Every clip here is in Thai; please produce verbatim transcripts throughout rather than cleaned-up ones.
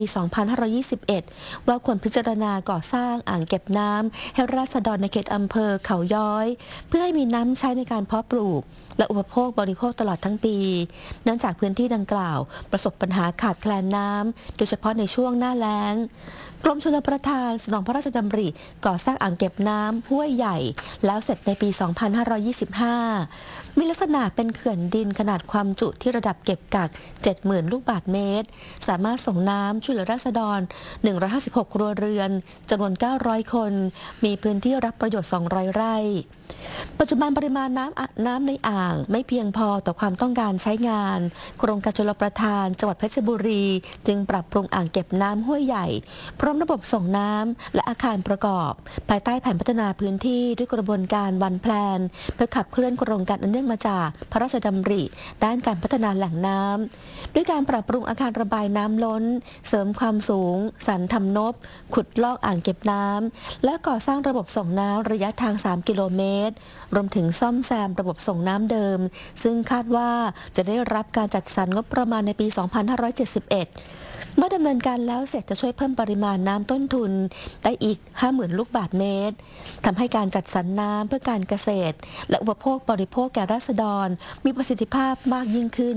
ปี สองพันห้าร้อยยี่สิบเอ็ด ว่าควรพิจารณาก่อสร้างอ่างเก็บน้ำให้ราษฎรในเขตอำเภอเขาย้อยเพื่อให้มีน้ำใช้ในการเพาะปลูกและอุปโภคบริโภคตลอดทั้งปี เนื่องจากพื้นที่ดังกล่าวประสบปัญหาขาดแคลนน้ำโดยเฉพาะในช่วงหน้าแล้งกรมชลประทานสนองพระราชดำริก่อสร้างอ่างเก็บน้ำห้วยใหญ่แล้วเสร็จในปี สองพันห้าร้อยยี่สิบห้า มีลักษณะเป็นเขื่อนดินขนาดความจุที่ระดับเก็บกัก เจ็ดหมื่น ลูกบาศก์เมตรสามารถส่งน้ำช่วยเหลือราษฎร หนึ่งร้อยห้าสิบหก ครัวเรือนจำนวน เก้าร้อย คนมีพื้นที่รับประโยชน์ สองร้อย ไร่ปัจจุบันปริมาณน้ำน้ำในอ่างไม่เพียงพอต่อความต้องการใช้งานโครงการชลประทานจังหวัดเพชรบุรีจึงปรับปรุงอ่างเก็บน้ำห้วยใหญ่พร้อมระบบส่งน้ำและอาคารประกอบภายใต้แผนพัฒนาพื้นที่ด้วยกระบวนการวันแพลนเพื่อขับเคลื่อนโครงการอันเนื่องมาจากพระราชดำริด้านการพัฒนาแหล่งน้ำด้วยการปรับปรุงอาคารระบายน้ำล้นเสริมความสูงสันทำนบขุดลอกอ่างเก็บน้ำและก่อสร้างระบบส่งน้ำระยะทางสามกิโลเมตรรวมถึงซ่อมแซมระบบส่งน้ำเดิมซึ่งคาดว่าจะได้รับการจัดสรรงบประมาณในปี สองพันห้าร้อยเจ็ดสิบเอ็ด เมื่อดำเนินการแล้วเสร็จจะช่วยเพิ่มปริมาณน้ำต้นทุนได้อีก ห้าหมื่น ลูกบาศก์เมตรทำให้การจัดสรรน้ำเพื่อการเกษตรและอุปโภคบริโภคแก่ราษฎรมีประสิทธิภาพมากยิ่งขึ้น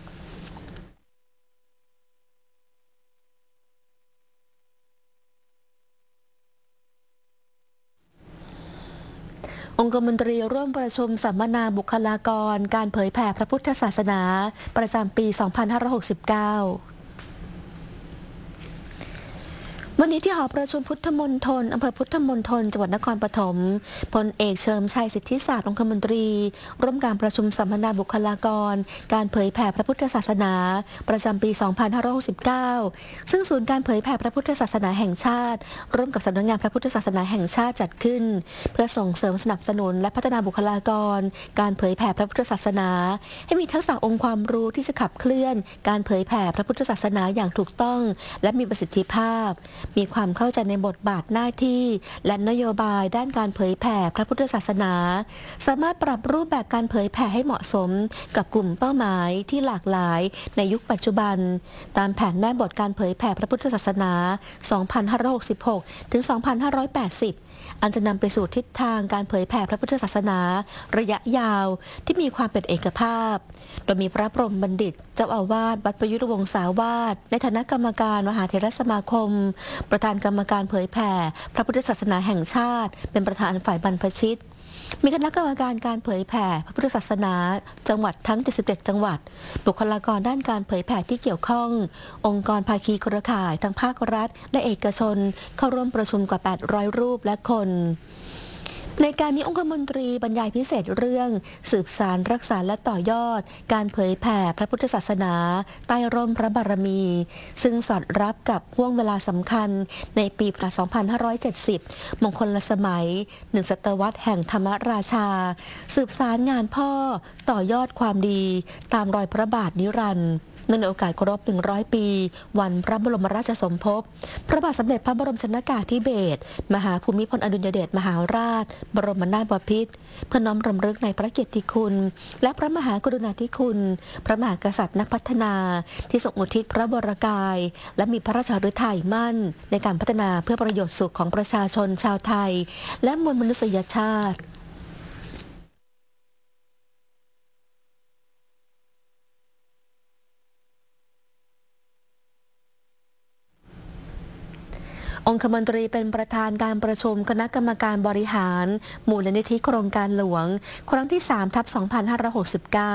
องคมนตรีร่วมประชุมสัมมนาบุคลากรการเผยแผ่พระพุทธศาสนาประจำปี สองพันห้าร้อยหกสิบเก้า วันนี้ที่หอประชุมพุทธมณฑลอำเภอพุทธมณฑลจังหวัดนครปฐมพลเอกเฉลิมชัยสิทธิศาสตร์องคมนตรีร่วมการประชุมสัมมนาบุคลากรการเผยแผ่พระพุทธศาสนาประจำปี สองพันห้าร้อยหกสิบเก้า ซึ่งศูนย์การเผยแผ่พระพุทธศาสนาแห่งชาติร่วมกับสำนักงานพระพุทธศาสนาแห่งชาติจัดขึ้นเพื่อส่งเสริมสนับสนุนและพัฒนาบุคลากรการเผยแผ่พระพุทธศาสนาให้มีทักษะองค์ความรู้ที่จะขับเคลื่อนการเผยแผ่พระพุทธศาสนาอย่างถูกต้องและมีประสิทธิภาพมีความเข้าใจในบทบาทหน้าที่และนโยบายด้านการเผยแผ่พระพุทธศาสนาสามารถปรับรูปแบบการเผยแผ่ให้เหมาะสมกับกลุ่มเป้าหมายที่หลากหลายในยุคปัจจุบันตามแผนแม่บทการเผยแผ่พระพุทธศาสนา สองพันห้าร้อยหกสิบหก ถึง สองพันห้าร้อยแปดสิบอันจะนำไปสู่ทิศทางการเผยแผ่พระพุทธศาสนาระยะยาวที่มีความเป็นเอกภาพโดยมีพระพรหมบัณฑิตเจ้าอาวาสวัดประยุทธวงศาวาสในฐานะกรรมการมหาเถรสมาคมประธานกรรมการเผยแผ่พระพุทธศาสนาแห่งชาติเป็นประธานฝ่ายบรรพชิตมีคณะกรรมการการเผยแผ่พระพุทธศาสนาจังหวัดทั้งเจ็ดสิบเจ็ดจังหวัดบุคลากรด้านการเผยแผ่ที่เกี่ยวข้ององค์กรภาคีเครือข่ายทั้งภาครัฐและเอกชนเข้าร่วมประชุมกว่าแปดร้อยรูปและคนในการนี้องคมนตรีบรรยายพิเศษเรื่องสืบสานรักษาและต่อยอดการเผยแผ่พระพุทธศาสนาใต้ร่มพระบารมีซึ่งสอดรับกับห่วงเวลาสำคัญในปีพุทธศักราช สองพันห้าร้อยเจ็ดสิบ มงคลสมัยหนึ่งศตวรรษแห่งธรรมราชาสืบสารงานพ่อต่อยอดความดีตามรอยพระบาทนิรันดร์เนื่องในโอกาสครบหนึ่งร้อยปีวันพระบรมราชสมภพพระบาทสมเด็จพระบรมชนกาธิเบศรมหาภูมิพลอดุลยเดชมหาราชบรมนาถบพิตรเพื่อน้อมรำลึกในพระเกียรติคุณและพระมหากรุณาธิคุณพระมหากษัตริย์นักพัฒนาที่ทรงอุทิศพระวรกายและมีพระราชฤทัยมั่นในการพัฒนาเพื่อประโยชน์สุขของประชาชนชาวไทยและมวลมนุษยชาติองคมนตรีเป็นประธานการประชุมคณะกรรมการบริหารมูลนิธิโครงการหลวงครั้งที่ สาม ทับ สองพันห้าร้อยหกสิบเก้า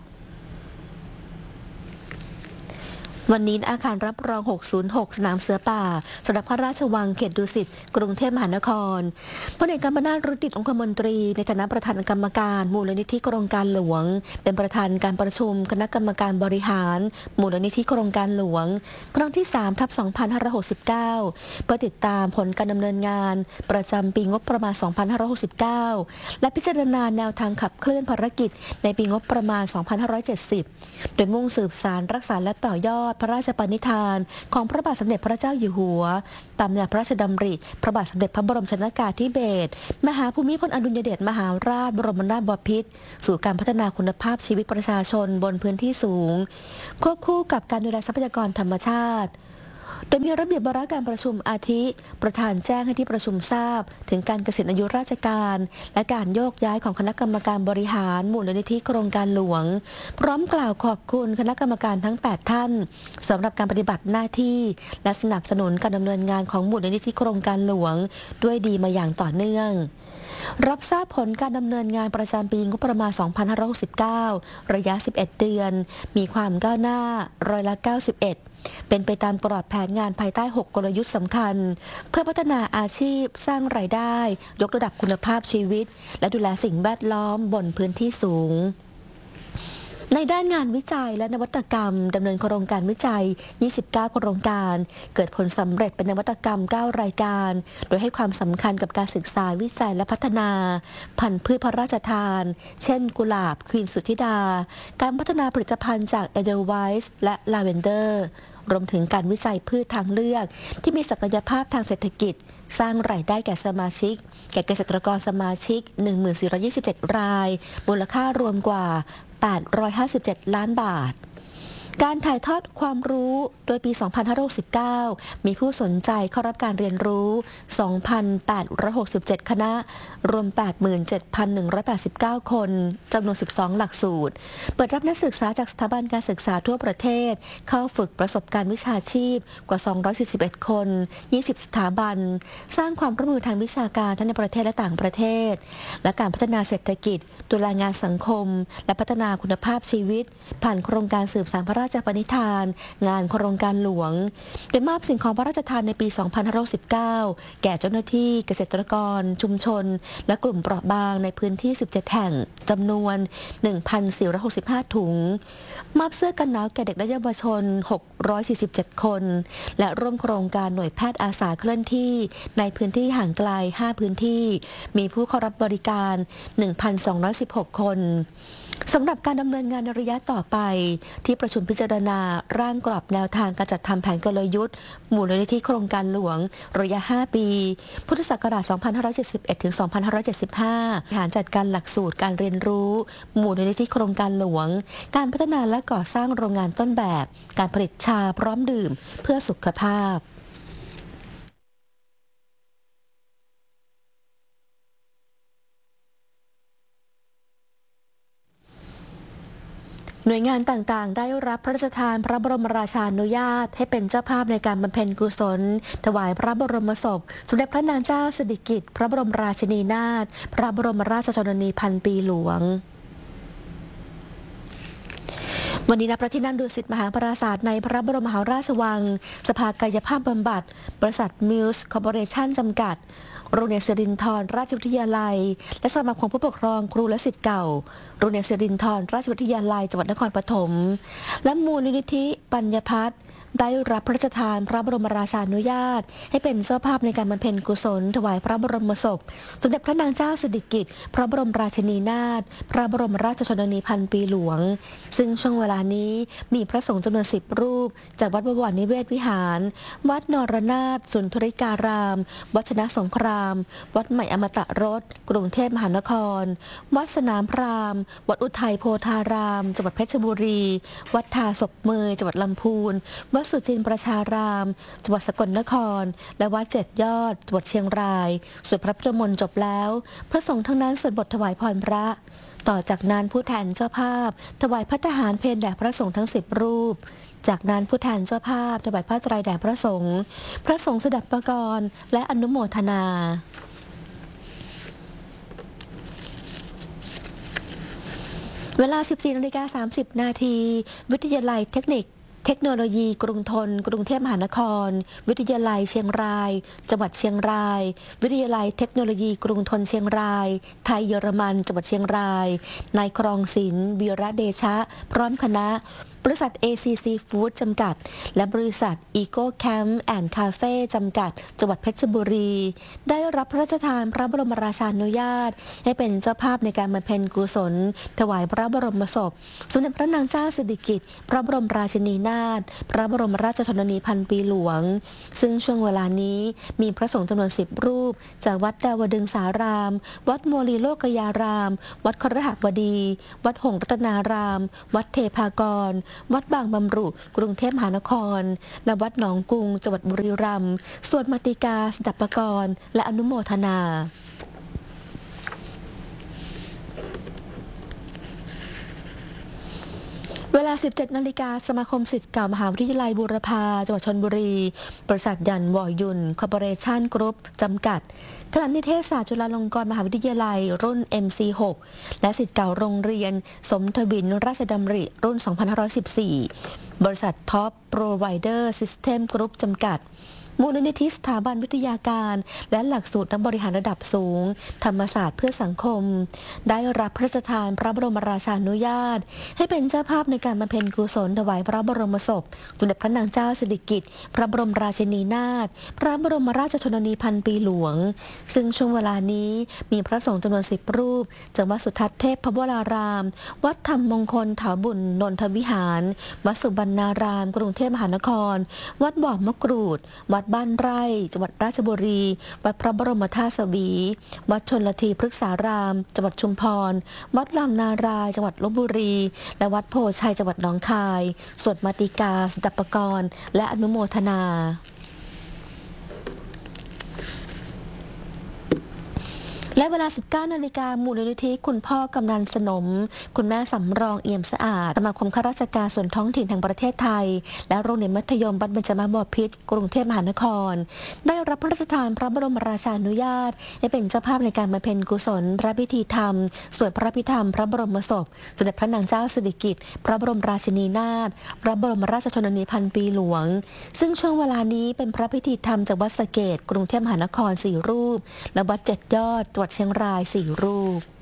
วันนี้อาคารรับรองหกศูนย์หกสนามเสือป่าสำนักพระราชวังเขตดุสิตกรุงเทพมหานครพลเอกกำมนาถ รุจิต องคมนตรีในฐานะประธานกรรมการมูลนิธิโครงการหลวงเป็นประธานการประชุมคณะกรรมการบริหารมูลนิธิโครงการหลวงครั้งที่ สาม ทับ สองพันห้าร้อยหกสิบเก้าเพื่อติดตามผลการดำเนินงานประจำปีงบประมาณ สองพันห้าร้อยหกสิบเก้าและพิจารณาแนวทางขับเคลื่อนภารกิจในปีงบประมาณ สองพันห้าร้อยเจ็ดสิบโดยมุ่งสืบสานรักษาและต่อยอดพระราชปณิธานของพระบาทสมเด็จพระเจ้าอยู่หัวตามแนวพระราชดำริพระบาทสมเด็จพระบรมชนกาธิเบศรมหาภูมิพลอดุลยเดชมหาราชบรมนาถบพิตรสู่การพัฒนาคุณภาพชีวิตประชาชนบนพื้นที่สูงควบคู่กับการดูแลทรัพยากรธรรมชาติโดยมีระเบียบวาระการประชุมอาทิ ประธานแจ้งให้ที่ประชุมทราบถึงการเกษียณอายุราชการ และการโยกย้ายของคณะกรรมการบริหารมูลนิธิโครงการหลวง พร้อมกล่าวขอบคุณคณะกรรมการทั้ง แปด ท่านสำหรับการปฏิบัติหน้าที่และสนับสนุนการดำเนินงานของมูลนิธิโครงการหลวงด้วยดีมาอย่างต่อเนื่องรับทราบผลการดำเนินงานประจำปีงบประมาณ สองพันห้าร้อยหกสิบเก้า ระยะ สิบเอ็ด เดือน มีความก้าวหน้าร้อยละ เก้าสิบเอ็ด เป็นไปตามกรอบแผนงานภายใต้ หก กลยุทธ์สำคัญ เพื่อพัฒนาอาชีพสร้างรายได้ ยกระดับคุณภาพชีวิต และดูแลสิ่งแวดล้อมบนพื้นที่สูงในด้านงานวิจัยและนวัตกรรมดำเนินโครงการวิจัย ยี่สิบเก้า โครงการ เกิดผลสำเร็จเป็นนวัตกรรม เก้า รายการ โดยให้ความสำคัญกับการศึกษาวิจัยและพัฒนา พันธุ์พืชพระราชทาน เช่น กุหลาบ ควีนสุทธิดา การพัฒนาผลิตภัณฑ์จากเอเดลไวส์และลาเวนเดอร์ รวมถึงการวิจัยพืชทางเลือกที่มีศักยภาพทางเศรษฐกิจ สร้างรายได้แก่สมาชิก แก่เกษตรกรสมาชิก หนึ่งพันสี่ร้อยยี่สิบเจ็ด ราย มูลค่ารวมกว่าแปดร้อยห้าสิบเจ็ด ล้านบาทการถ่ายทอดความรู้โดยปี สองพันห้าร้อยหกสิบเก้า มีผู้สนใจเข้ารับการเรียนรู้ สองพันแปดร้อยหกสิบเจ็ด คณะ รวม แปดหมื่นเจ็ดพันหนึ่งร้อยแปดสิบเก้า คนจำนวน สิบสอง หลักสูตร เปิดรับนักศึกษาจากสถาบันการศึกษาทั่วประเทศเข้าฝึกประสบการณ์วิชาชีพกว่า สองร้อยสี่สิบเอ็ด คน ยี่สิบ สถาบัน สร้างความร่วมมือทางวิชาการทั้งในประเทศและต่างประเทศ และการพัฒนาเศรษฐกิจดูแลงานสังคมและพัฒนาคุณภาพชีวิตผ่านโครงการสืบสานพระราชปณิธานงานโครงการหลวงโดยมอบสิ่งของพระราชทานในปี สองพันห้าร้อยสิบเก้า แก่เจ้าหน้าที่เกษตรกรชุมชนและกลุ่มเปราะบางในพื้นที่ สิบเจ็ด แห่งจำนวน หนึ่งพันสี่ร้อยหกสิบห้า ถุงมอบเสื้อกันหนาวแก่เด็กและเยาวชน หกร้อยสี่สิบเจ็ด คนและร่วมโครงการหน่วยแพทย์อาสาเคลื่อนที่ในพื้นที่ห่างไกล ห้า พื้นที่มีผู้เข้ารับบริการ หนึ่งพันสองร้อยสิบหก คนสำหรับการดำเนินงานในระยะต่อไปที่ประชุมพิจารณาร่างกรอบแนวทางการจัดทำแผนกลยุทธ์มูลนิธิโครงการหลวงระยะ ห้า ปีพุทธศักราช สองพันห้าร้อยเจ็ดสิบเอ็ด ถึง สองพันห้าร้อยเจ็ดสิบห้า ฐานจัดการหลักสูตรการเรียนรู้มูลนิธิโครงการหลวงการพัฒนาและก่อสร้างโรงงานต้นแบบการผลิตชาพร้อมดื่มเพื่อสุขภาพหน่วยงานต่างๆได้รับพระราชทานพระบรมราชานุญาตให้เป็นเจ้าภาพในการบำเพ็ญกุศลถวายพระบรมศพสมเด็จพระนางเจ้าสิริกิติ์พระบรมราชินีนาถพระบรมราชชนนีพันปีหลวงวันนี้ณพระที่นั่งดุสิตมหาปราสาทในพระบรมมหาราชวังสภากายภาพบำบัดบริษัทมิวส์คอร์ปอเรชั่นจำกัดโรงเรียนศิรินธรราชวิทยาลัยและสมาคมผู้ปกครองครูและศิษย์เก่าโรงเรียนศิรินธรราชวิทยาลัยจังหวัดนครปฐมและมูลนิธิปัญญพัฒน์ได้รับพระราชทานพระบรมราชานุญาตให้เป็นเจ้าภาพในการบำเพ็ญกุศลถวายพระบรมศพสมเด็จพระนางเจ้าสิริกิติ์พระบรมราชินีนาถพระบรมราชชนนีพันปีหลวงซึ่งช่วงเวลานี้มีพระสงฆ์จำนวนสิบรูปจากวัดบวรนิเวศวิหารวัดนรนาถสุนทริการาม วัดชนะสงคราม วัดใหม่อมตะรสกรุงเทพมหานครวัดสนามพราหมณ์วัดอุทัยโพธารามจังหวัดเพชรบุรีวัดทาศกเมยจังหวัดลำพูนวัดสุจินประชารามจังหวัดสกลนครและวัดเจ็ดยอดจังหวัดเชียงรายสวดพระพุทธมนต์จบแล้วพระสงฆ์ทั้งนั้นสวดบทถวายพรพระต่อจากนั้นผู้แทนเจ้าภาพถวายพระทหารเพลแด่พระสงฆ์ทั้งสิบรูปจากนั้นผู้แทนเจ้าภาพถวายผ้าไตรแด่พระสงฆ์พระสงฆ์สดับประกรณ์และอนุโมทนาเวลา สิบสี่นาฬิกาสามสิบ นาทีวิทยาลัยเทคนิคเทคโนโลยีกรุงธนกรุงเทพมหานครวิทยาลัยเชียงรายจังหวัดเชียงรายวิทยาลัยเทคโนโลยีกรุงธนเชียงรายไทยเยอรมันจังหวัดเชียงรายนายครองศิลป์วีระเดชะพร้อมคณะบริษัท เอ ซี ซี Food จำกัดและบริษัท Eco Camp and Cafe จำกัดจังหวัดเพชรบุรีได้รับพระราชทานพระบรมราชานุญาตให้เป็นเจ้าภาพในการบำเพ็ญกุศลถวายพระบรมศพสมเด็จพระนางเจ้าสิริกิติ์พระบรมราชินีนาถพระบรมราชชนนีพันปีหลวงซึ่งช่วงเวลานี้มีพระสงฆ์จำนวนสิบรูปจากวัดดาวดึงสารามวัดโมลีโลกยารามวัดครหบดีวัดหงส์รัตนารามวัดเทพากรวัดบางบำรุกรุงเทพมหานครและวัดหนองกุงจังหวัดบุรีรัมย์สวดมาติกาสดับปกรณ์และอนุโมทนาเวลา สิบเจ็ดนาฬิกา สมาคมศิษย์เก่ามหาวิทยาลัยบูรพาจังหวัดชลบุรีบริษัทยันวอยุนคอร์ปอเรชั่นกรุ๊ปจำกัดคณะนิเทศศาสตร์จุฬาลงกรณ์มหาวิทยาลัยรุ่น เอ็ม ซี หก และศิษย์เก่าโรงเรียนสมทวินราชดำริรุ่น สองพันห้าร้อยสิบสี่ บริษัทท็อปโปรไวเดอร์ซิสเต็มกรุ๊ปจำกัดมูลนิธิสถาบันวิทยาการและหลักสูตรนักบริหารระดับสูงธรรมศาสตร์เพื่อสังคมได้รับพระราชทานพระบรมราชานุญาตให้เป็นเจ้าภาพในการบำเพ็ญกุศลถวายพระบรมศพสมเด็จพระนางเจ้าสิริกิติ์พระบรมราชินีนาถพระบรมราชชนนีพันปีหลวงซึ่งช่วงเวลานี้มีพระสงฆ์จำนวนสิบรูปจากวัดสุทัศน์เทพพวรารามวัดธรรมมงคลถาบุญนนทวิหารวัดสุบรรณารามกรุงเทพมหานครวัดบ่อมะกรูดวัดบ้านไร่จังหวัดราชบุรีวัดพระบรมธาตุสวีวัดชลทีพฤกษารามจังหวัดชุมพรวัดลำนารายจังหวัดลพบุรีและวัดโพชัยจังหวัดหนองคายสวดมาติกาสดับปกรณ์และอนุโมทนาและเวลา สิบเก้านาฬิกา มูลนิธิคุณพ่อกำนันสนมคุณแม่สำรองเอี่ยมสะอาดสมาคมข้าราชการส่วนท้องถิ่นแห่งประเทศไทยและโรงเรียนมัธยมบ้านเบญจมาบพิตรกรุงเทพมหานครได้รับพระราชทานพระบรมราชานุญาตให้เป็นเจ้าภาพในการบำเพ็ญกุศลพระพิธีธรรมสวดพระพิธรรมพระบรมศพสมเด็จพระนางเจ้าสิริกิติ์พระบรมราชินีนาถพระบรมราชชนนีพันปีหลวงซึ่งช่วงเวลานี้เป็นพระพิธีธรรมจากวัดสะเกษกรุงเทพมหานครสี่รูปและวัดเจ็ดยอดจังหวัดเชียงรายสี่รูป